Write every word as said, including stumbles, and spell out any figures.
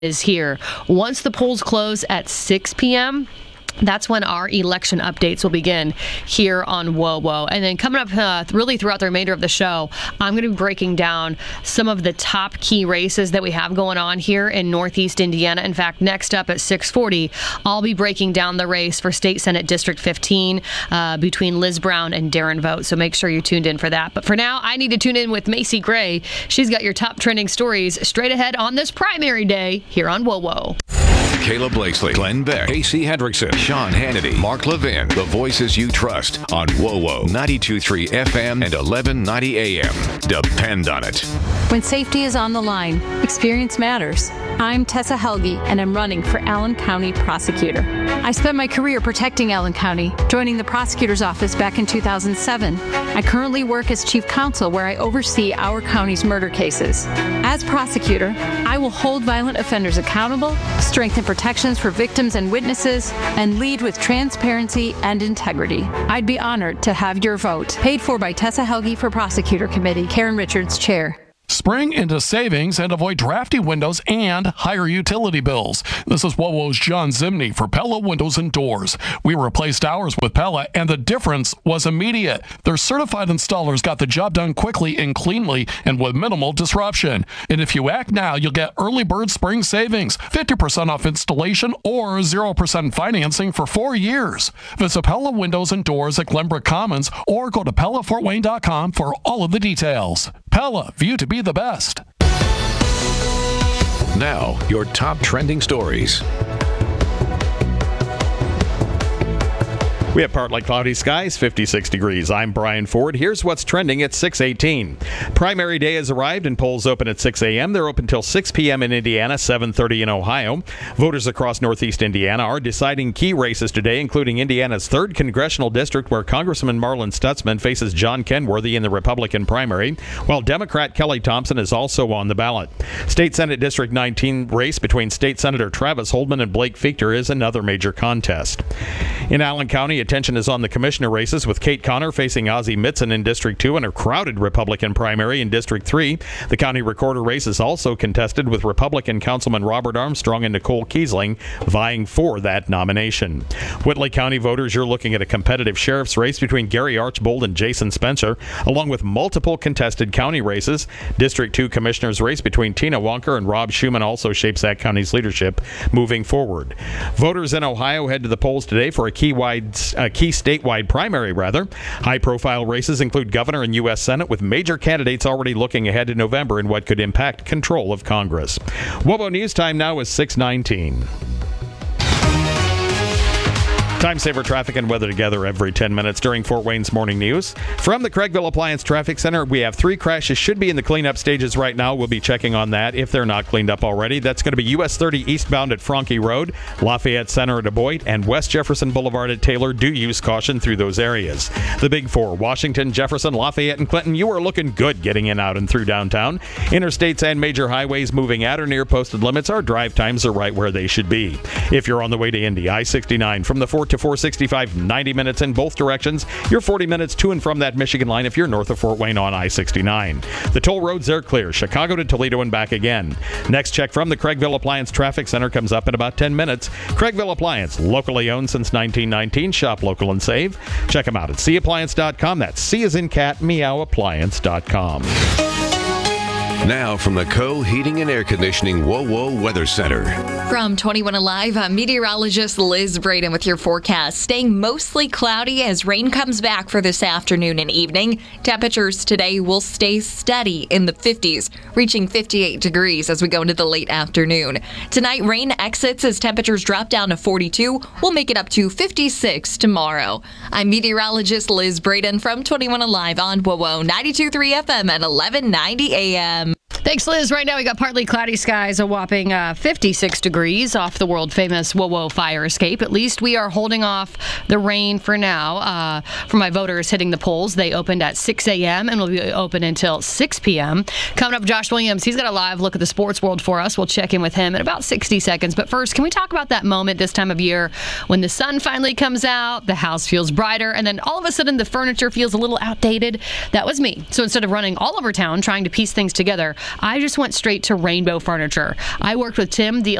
is here. Once the polls close at six p.m., that's when our election updates will begin here on WOWO. And then coming up uh, really throughout the remainder of the show, I'm going to be breaking down some of the top key races that we have going on here in Northeast Indiana. In fact, next up at six forty, I'll be breaking down the race for State Senate District fifteen uh, between Liz Brown and Darren Vogt. So make sure you're tuned in for that. But for now, I need to tune in with Macy Gray. She's got your top trending stories straight ahead on this primary day here on WOWO. Kayla Blakesley, Glenn Beck, Casey Hendrickson, Sean Hannity, Mark Levin. The voices you trust on WOWO ninety-two point three F M and eleven ninety A M. Depend on it. When safety is on the line, experience matters. I'm Tessa Helge, and I'm running for Allen County Prosecutor. I spent my career protecting Allen County, joining the prosecutor's office back in two thousand seven. I currently work as chief counsel, where I oversee our county's murder cases. As prosecutor, I will hold violent offenders accountable, strengthen protections for victims and witnesses, and lead with transparency and integrity. I'd be honored to have your vote. Paid for by Tessa Helge for Prosecutor Committee. Karen Richards, Chair. Spring into savings and avoid drafty windows and higher utility bills. This is WOWO's John Zimney for Pella Windows and Doors. We replaced ours with Pella, and the difference was immediate. Their certified installers got the job done quickly and cleanly and with minimal disruption. And if you act now, you'll get early bird spring savings, fifty percent off installation or zero percent financing for four years. Visit Pella Windows and Doors at Glenbrook Commons or go to Pella Fort Wayne dot com for all of the details. Pella, view to be the best. Now, your top trending stories. We have partly cloudy skies, fifty-six degrees. I'm Brian Ford. Here's what's trending at six eighteen. Primary day has arrived and polls open at six a.m. They're open till six p.m. in Indiana, seven thirty in Ohio. Voters across Northeast Indiana are deciding key races today, including Indiana's third congressional district, where Congressman Marlin Stutzman faces John Kenworthy in the Republican primary, while Democrat Kelly Thompson is also on the ballot. State Senate District nineteen race between State Senator Travis Holdman and Blake Fichter is another major contest. In Allen County, attention is on the commissioner races, with Kate Connor facing Ozzie Mitson in District two and a crowded Republican primary in District three. The county recorder race is also contested, with Republican Councilman Robert Armstrong and Nicole Kiesling vying for that nomination. Whitley County voters, you're looking at a competitive sheriff's race between Gary Archbold and Jason Spencer, along with multiple contested county races. District two commissioner's race between Tina Wonker and Rob Schuman also shapes that county's leadership moving forward. Voters in Ohio head to the polls today for a key wide a key statewide primary, rather. High-profile races include governor and U S Senate, with major candidates already looking ahead to November in what could impact control of Congress. WOWO News Time now is six nineteen. Time saver traffic and weather together every ten minutes during Fort Wayne's Morning News. From the Craigville Appliance Traffic Center, we have three crashes. Should be in the cleanup stages right now. We'll be checking on that if they're not cleaned up already. That's going to be U S thirty eastbound at Franke Road, Lafayette Center at Aboit, and West Jefferson Boulevard at Taylor. Do use caution through those areas. The Big Four, Washington, Jefferson, Lafayette, and Clinton, you are looking good getting in, out, and through downtown. Interstates and major highways moving at or near posted limits. Our drive times are right where they should be. If you're on the way to Indy, I sixty-nine from the Fort to four sixty-five, ninety minutes in both directions. You're forty minutes to and from that Michigan line if you're north of Fort Wayne on I sixty-nine. The toll roads are clear, Chicago to Toledo and back again. Next check from the Craigville Appliance Traffic Center comes up in about ten minutes. Craigville Appliance, locally owned since nineteen nineteen. Shop local and save. Check them out at c appliance dot com. That's C as in cat, meow appliance dot com. Now from the Co Heating and Air Conditioning WOWO Weather Center. From twenty-one Alive, I'm meteorologist Liz Braden with your forecast. Staying mostly cloudy as rain comes back for this afternoon and evening. Temperatures today will stay steady in the fifties, reaching fifty-eight degrees as we go into the late afternoon. Tonight, rain exits as temperatures drop down to forty-two. We'll make it up to fifty-six tomorrow. I'm meteorologist Liz Braden from twenty-one Alive on WOWO ninety-two point three F M at eleven ninety A M. Thanks, Liz. Right now we got partly cloudy skies, a whopping uh, fifty-six degrees off the world-famous WOWO fire escape. At least we are holding off the rain for now. Uh, for my voters hitting the polls, they opened at six a.m. and will be open until six p.m. Coming up, Josh Williams, he's got a live look at the sports world for us. We'll check in with him in about sixty seconds. But first, can we talk about that moment this time of year when the sun finally comes out, the house feels brighter, and then all of a sudden the furniture feels a little outdated? That was me. So instead of running all over town trying to piece things together, I just went straight to Rainbow Furniture. I worked with Tim, the